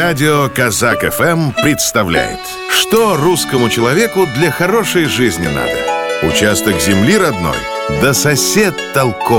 Радио Казак ФМ представляет: что русскому человеку для хорошей жизни надо? Участок земли родной, да сосед толковый.